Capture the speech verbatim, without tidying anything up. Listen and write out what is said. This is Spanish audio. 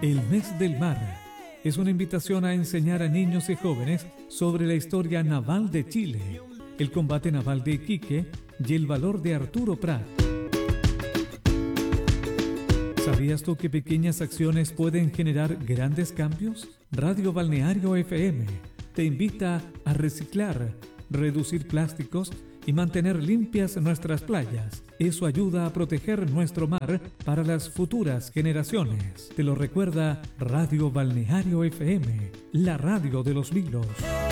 El mes del mar es una invitación a enseñar a niños y jóvenes sobre la historia naval de Chile, el combate naval de Iquique y el valor de Arturo Prat. ¿Sabías tú que pequeñas acciones pueden generar grandes cambios? Radio Balneario F M te invita a reciclar, reducir plásticos y mantener limpias nuestras playas. Eso ayuda a proteger nuestro mar para las futuras generaciones. Te lo recuerda Radio Balneario F M, la radio de los vilos.